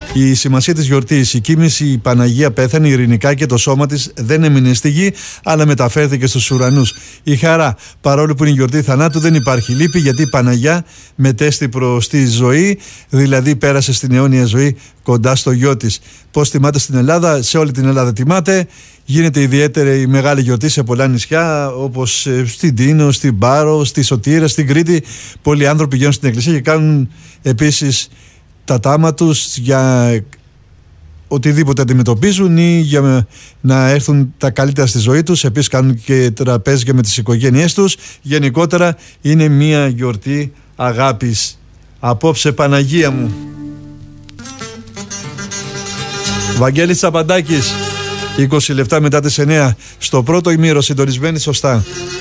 Η σημασία της γιορτής: η κοίμηση, η Παναγία πέθανε ειρηνικά και το σώμα της δεν έμεινε στη γη, αλλά μεταφέρθηκε στους ουρανούς. Η χαρά, παρόλο που είναι η γιορτή θανάτου, δεν υπάρχει λύπη, γιατί η Παναγιά μετέστη προς τη ζωή, δηλαδή πέρασε στην αιώνια ζωή κοντά στο γιο της. Πώς τιμάται στην Ελλάδα? Σε όλη την Ελλάδα τιμάται. Γίνεται ιδιαίτερη μεγάλη γιορτή σε πολλά νησιά, όπως στην Τίνο, στην Πάρο, στη Σωτήρα, στην Κρήτη. Πολλοί άνθρωποι πηγαίνουν στην εκκλησία και κάνουν επίσης τα τάμα τους για οτιδήποτε αντιμετωπίζουν ή για να έρθουν τα καλύτερα στη ζωή τους. Επίσης κάνουν και τραπέζια με τις οικογένειές τους. Γενικότερα είναι μια γιορτή αγάπης. Απόψε Παναγία μου. Βαγγέλης Τσαπαντάκης, 20 λεπτά μετά τις 9, στο πρώτο ημίρο, συντονισμένοι σωστά.